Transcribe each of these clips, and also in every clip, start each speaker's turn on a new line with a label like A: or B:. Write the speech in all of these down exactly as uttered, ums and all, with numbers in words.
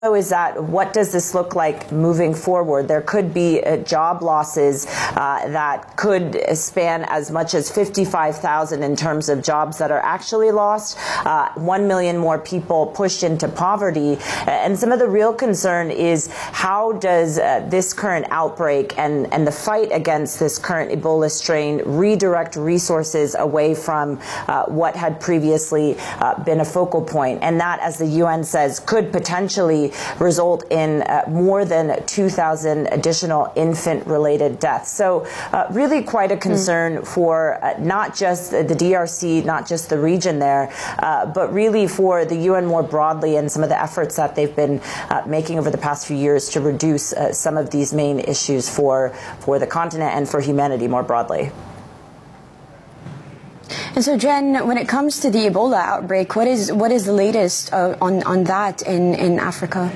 A: is that what does this look like moving forward? There could be uh, job losses uh, that could span as much as fifty-five thousand in terms of jobs that are actually lost, uh, one million more people pushed into poverty. And some of the real concern is how does uh, this current outbreak and, and the fight against this current Ebola strain redirect resources away from uh, what had previously uh, been a focal point. And that, as the U N says, could potentially result in uh, more than two thousand additional infant-related deaths. So uh, really quite a concern mm. for uh, not just the D R C, not just the region there, uh, but really for the U N more broadly and some of the efforts that they've been uh, making over the past few years to reduce uh, some of these main issues for, for the continent and for humanity more broadly.
B: And so, Jen, when it comes to the Ebola outbreak, what is what is the latest uh, on on that in in Africa?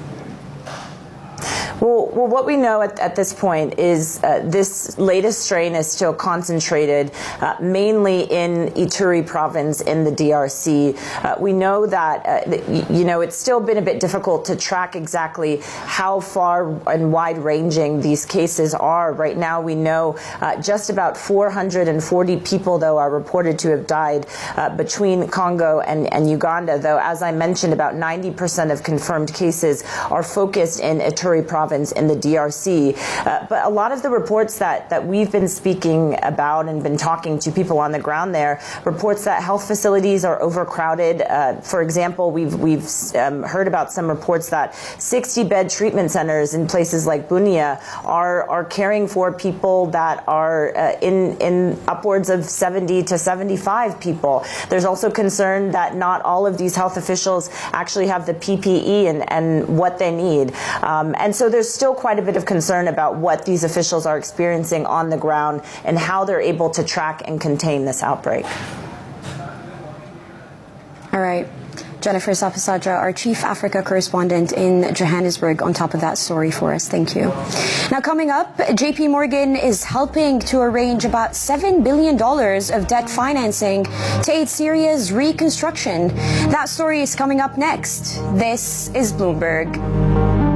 A: Well, well, what we know at, at this point is uh, this latest strain is still concentrated uh, mainly in Ituri province in the D R C. Uh, we know that, uh, you know, it's still been a bit difficult to track exactly how far and wide-ranging these cases are. Right now, we know uh, just about four hundred forty people, though, are reported to have died uh, between Congo and, and Uganda, though, as I mentioned, about ninety percent of confirmed cases are focused in Ituri province in the D R C. Uh, but a lot of the reports that, that we've been speaking about and been talking to people on the ground there, reports that health facilities are overcrowded. Uh, for example, we've, we've um, heard about some reports that sixty bed treatment centers in places like Bunia are, are caring for people that are uh, in, in upwards of seventy to seventy-five people. There's also concern that not all of these health officials actually have the P P E and, and what they need. Um, and so there's still quite a bit of concern about what these officials are experiencing on the ground and how they're able to track and contain this outbreak.
B: All right. Jennifer Sapasadra, our Chief Africa correspondent in Johannesburg, on top of that story for us. Thank you. Now, coming up, J P Morgan is helping to arrange about seven billion dollars of debt financing to aid Syria's reconstruction. That story is coming up next. This is Bloomberg.